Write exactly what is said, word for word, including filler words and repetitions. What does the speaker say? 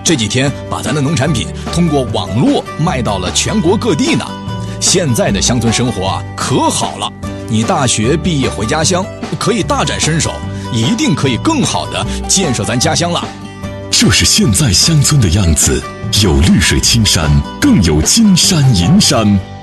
这几天把咱的农产品通过网络卖到了全国各地呢。现在的乡村生活啊，可好了！你大学毕业回家乡，可以大展身手，一定可以更好的建设咱家乡了。 这是现在乡村的样子，有绿水青山，更有金山银山。